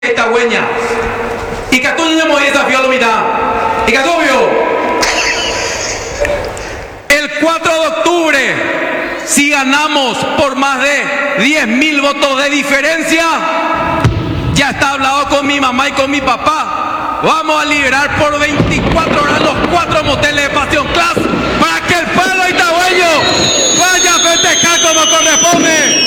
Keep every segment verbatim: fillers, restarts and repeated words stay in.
esta hueña. Y que tú no me desafío a la mitad. Y que tú vio. El cuatro de octubre, si ganamos por más de diez mil votos de diferencia, ya está hablado con mi mamá y con mi papá. Vamos a liberar por veinticuatro horas los cuatro moteles de Pasión Class para que el pueblo itagüeño vaya a festejar como corresponde.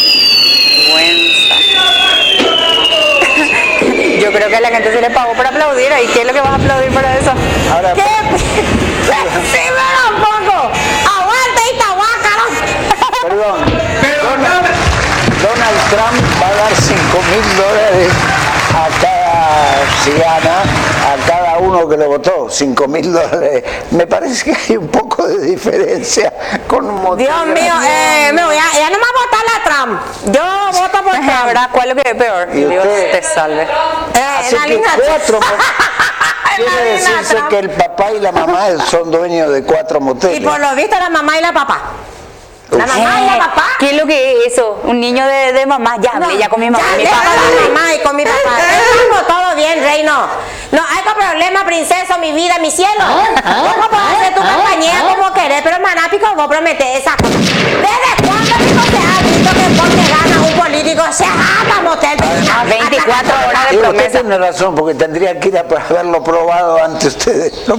Yo creo que a la gente se le pagó para aplaudir. ¿Y qué es lo que vas a aplaudir para eso? Ahora, ¿Qué? ¡Sí, pero un poco! ¡Aguanta, Itahuaca! Perdón. Donald, Donald Trump va a dar cinco mil dólares a cada, si gana, a cada uno que lo votó. cinco mil dólares. Me parece que hay un poco de diferencia con un montón. Dios mío, eh, me voy a, ya no me va a votar la Trump. Yo voto por Trump. ¿Verdad? ¿Cuál es lo que es peor? ¿Y Dios usted? te salve. Eh, Así la que línea cuatro quiere la línea decirse Trump. que el papá y la mamá son dueños de cuatro moteles. Y por lo visto la mamá y la papá. La mamá y la papá. ¿Qué es lo que es eso? Un niño de, de mamá. Ya hablé, No, ya con mi mamá. ya Mi hablé papá. con mi mamá y con mi papá. Estamos todo bien, reino. No hay problema, princesa, mi vida, mi cielo. ¿Cómo puedo hacer tu compañía como querés? Pero Manápico, vos prometés esa cosa. ¿Desde cuándo dijo que has visto que porque gana un político se llama motel? veinticuatro horas de Y usted promesa. tiene razón, porque tendría que ir a haberlo probado antes ustedes. No,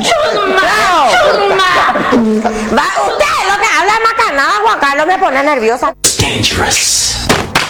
Va, usted lo que habla de macanada, Juan Carlos, me pone nerviosa. Dangerous.